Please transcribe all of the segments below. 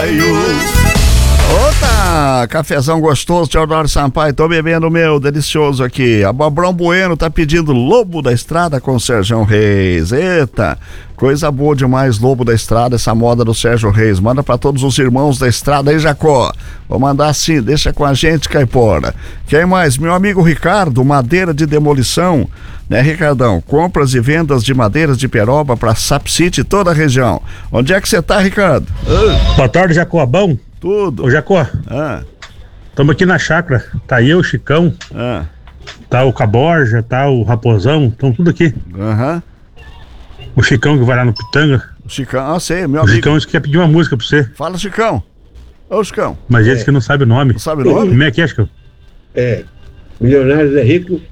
Opa, cafezão gostoso, Teodoro Sampaio, tô bebendo o meu, delicioso aqui. A Bobrão Bueno tá pedindo Lobo da Estrada com o Sérgio Reis. Eita, coisa boa demais, Lobo da Estrada, essa moda do Sérgio Reis. Manda pra todos os irmãos da estrada aí, Jacó. Vou mandar assim, deixa com a gente, Caipora. Quem mais? Meu amigo Ricardo, madeira de demolição, né, Ricardão? Compras e vendas de madeiras de peroba pra Sap City, toda a região. Onde é que você tá, Ricardo? Boa tarde, Jacó. Bom? Tudo. Ô, Jacó. Estamos aqui na chácara. Tá eu, o Chicão. Tá o Caborja, tá o Raposão. Estão tudo aqui. O Chicão que vai lá no Pitanga. O Chicão, sei, meu amigo. O Chicão disse que quer pedir uma música pra você. Fala, Chicão. Ô, Chicão. Mas ele disse que não sabe o nome. Não sabe o nome? Como é que é, Chicão? Milionários é Rico,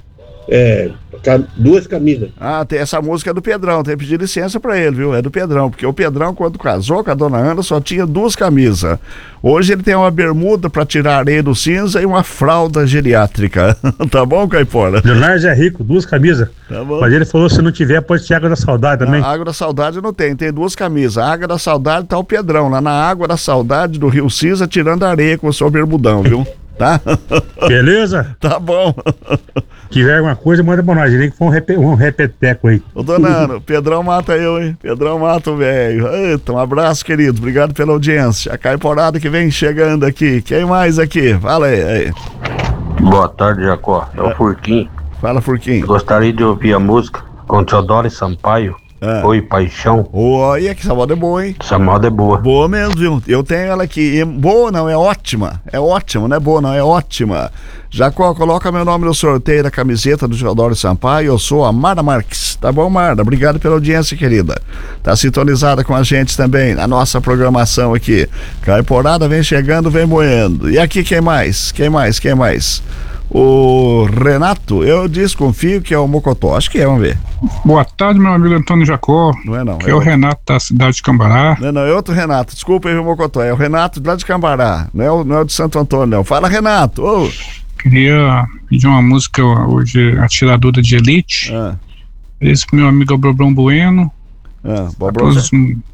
duas camisas. Tem essa música do Pedrão, tem que pedir licença pra ele, viu? É do Pedrão, porque o Pedrão, quando casou com a dona Ana, só tinha duas camisas. Hoje ele tem uma bermuda pra tirar areia do cinza e uma fralda geriátrica. Tá bom, Caipora? Milionários é Rico, duas camisas. Tá bom. Mas ele falou, se não tiver, pode ser Água da Saudade também. A Água da Saudade não tem duas camisas. A Água da Saudade tá o Pedrão, lá na Água da Saudade do Rio Cinza, tirando areia com o seu bermudão, viu? Tá? Beleza? Tá bom. Tiver alguma coisa, manda pra nós. Nem que for um repeteco aí. Ô, dona Ana, Pedrão mata eu, hein? Pedrão mata o velho. Eita, um abraço, querido. Obrigado pela audiência. A Caiporada que vem chegando aqui. Quem mais aqui? Fala aí. Boa tarde, Jacó. É o Furquim. Fala, Furquim. Gostaria de ouvir a música com Teodoro Sampaio. Oi, Paixão. Olha, que essa moda é boa, hein? Essa moda é boa. Boa mesmo, viu? Eu tenho ela aqui. Boa não, é ótima. É ótima, não é boa não, é ótima. Jacó, coloca meu nome no sorteio da camiseta do Teodoro Sampaio. Eu sou a Marda Marques. Tá bom, Marda? Obrigado pela audiência, querida. Tá sintonizada com a gente também, na nossa programação aqui. Caiporada vem chegando, vem moendo. E aqui quem mais? Quem mais? O Renato, eu desconfio que é o Mocotó, acho que é, vamos ver. Boa tarde, meu amigo Antônio Jacó. Não é não. Que é o Renato da cidade de Cambará. Não, é outro Renato, desculpa aí, Mocotó, é o Renato lá de Cambará, não é o de Santo Antônio, não. Fala, Renato. Queria pedir uma música hoje, Atiradora de Elite. Esse meu amigo é o Bobrão Bueno. Todos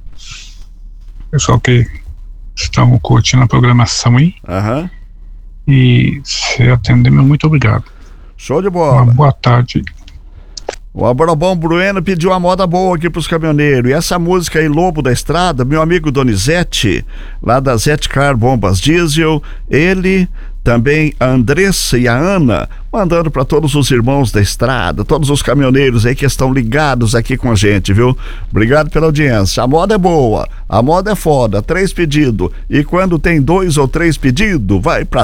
pessoal que estão curtindo a programação aí. E se atender, meu muito obrigado. Show de bola. Uma boa tarde. O Bobrão Bueno pediu uma moda boa aqui pros caminhoneiros. E essa música aí, Lobo da Estrada, meu amigo Donizete, lá da Zete Car Bombas Diesel, ele, também a Andressa e a Ana, mandando para todos os irmãos da estrada, todos os caminhoneiros aí que estão ligados aqui com a gente, viu? Obrigado pela audiência. A moda é boa, a moda é foda, 3 pedidos. E quando tem 2 ou 3 pedidos, vai pra